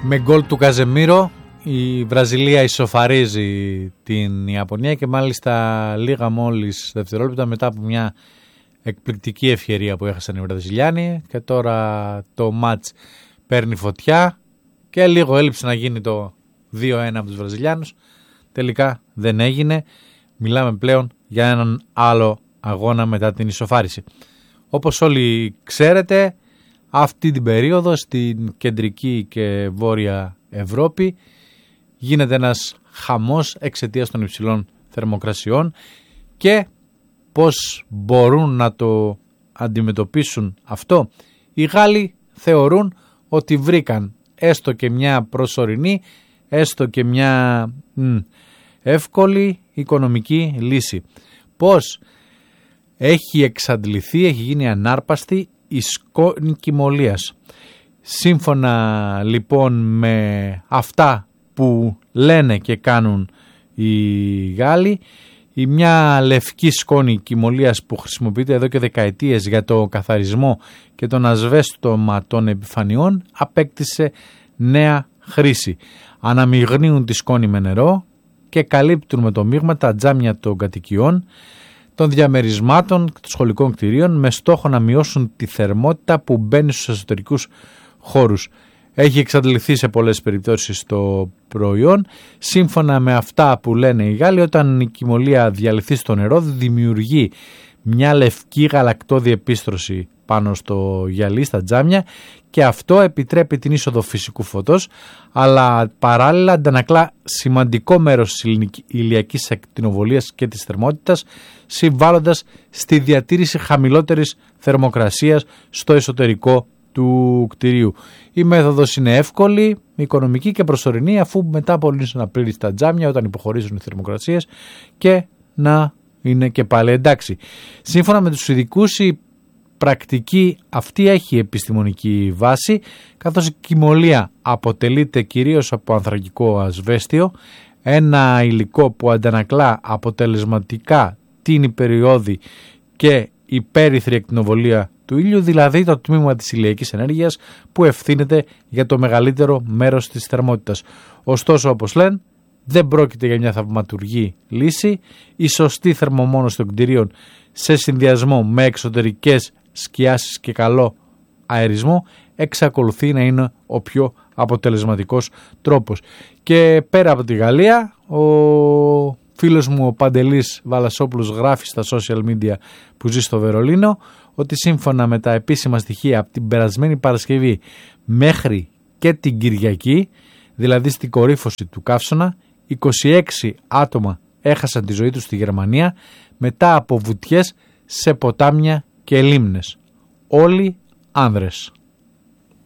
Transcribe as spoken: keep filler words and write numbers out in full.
Με γκολ του Καζεμίρο η Βραζιλία ισοφαρίζει την Ιαπωνία και μάλιστα λίγα μόλις δευτερόλεπτα μετά από μια εκπληκτική ευκαιρία που έχασαν οι Βραζιλιάνοι, και τώρα το μάτς παίρνει φωτιά και λίγο έλειψε να γίνει το δύο ένα από τους Βραζιλιάνους. Τελικά δεν έγινε. Μιλάμε πλέον για έναν άλλο αγώνα μετά την ισοφάριση. Όπως όλοι ξέρετε, αυτή την περίοδο στην κεντρική και βόρεια Ευρώπη γίνεται ένας χαμός εξαιτίας των υψηλών θερμοκρασιών, και πώς μπορούν να το αντιμετωπίσουν αυτό? Οι Γάλλοι θεωρούν ότι βρήκαν έστω και μια προσωρινή, έστω και μια μ, εύκολη οικονομική λύση. Πώς? Έχει εξαντληθεί, έχει γίνει ανάρπαστη η σκόνη κοιμωλίας. Σύμφωνα λοιπόν με αυτά που λένε και κάνουν οι Γάλλοι, η μια λευκή σκόνη κοιμωλίας που χρησιμοποιείται εδώ και δεκαετίες για το καθαρισμό και τον ασβέστομα των επιφανειών απέκτησε νέα χρήση. Αναμειγνύουν τη σκόνη με νερό και καλύπτουν με το μείγμα τα τζάμια των κατοικιών, των διαμερισμάτων και των σχολικών κτηρίων, με στόχο να μειώσουν τη θερμότητα που μπαίνει στους εσωτερικούς χώρους. Έχει εξαντληθεί σε πολλές περιπτώσεις το προϊόν. Σύμφωνα με αυτά που λένε οι Γάλλοι, όταν η κοιμωλία διαλυθεί στο νερό, δημιουργεί μια λευκή γαλακτώδη επίστρωση πάνω στο γυαλί, στα τζάμια, και αυτό επιτρέπει την είσοδο φυσικού φωτός, αλλά παράλληλα αντανακλά σημαντικό μέρος της ηλιακής ακτινοβολίας και της θερμότητας, συμβάλλοντας στη διατήρηση χαμηλότερης θερμοκρασίας στο εσωτερικό του κτηρίου. Η μέθοδος είναι εύκολη, οικονομική και προσωρινή, αφού μετά μπορείς να πλύνεις τα τζάμια όταν υποχωρήσουν οι θερμοκρασίες και να είναι και πάλι εντάξει. Σύμφωνα με τους ειδικούς, η πρακτική αυτή έχει επιστημονική βάση, καθώς η κοιμωλία αποτελείται κυρίως από ανθρακικό ασβέστιο, ένα υλικό που αντανακλά αποτελεσματικά την υπεριόδη και υπέρυθρη ακτινοβολία του ήλιου, δηλαδή το τμήμα της ηλιακής ενέργειας που ευθύνεται για το μεγαλύτερο μέρος της θερμότητας. Ωστόσο, όπως λένε, δεν πρόκειται για μια θαυματουργή λύση. Η σωστή θερμομόνωση των κτηρίων σε συνδυασμό με εξωτερικές σκιάσεις και καλό αερισμό εξακολουθεί να είναι ο πιο αποτελεσματικός τρόπος. Και πέρα από τη Γαλλία, ο φίλος μου ο Παντελής Βαλασόπουλος γράφει στα social media που ζει στο Βερολίνο ότι σύμφωνα με τα επίσημα στοιχεία από την περασμένη Παρασκευή μέχρι και την Κυριακή, δηλαδή στην κορύφωση του καύσωνα, είκοσι έξι άτομα έχασαν τη ζωή τους στη Γερμανία μετά από βουτιές σε ποτάμια και λίμνες. Όλοι άνδρες.